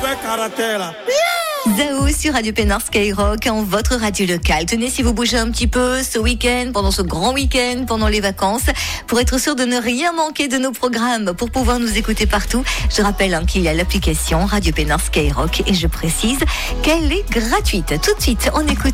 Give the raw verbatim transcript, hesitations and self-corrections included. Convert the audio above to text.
Zao sur Radio Pénard Skyrock, en votre radio locale. Tenez, si vous bougez un petit peu ce week-end, pendant ce grand week-end, pendant les vacances, pour être sûr de ne rien manquer de nos programmes, pour pouvoir nous écouter partout, je rappelle hein, qu'il y a l'application Radio Pénard Skyrock et je précise qu'elle est gratuite. Tout de suite, on écoute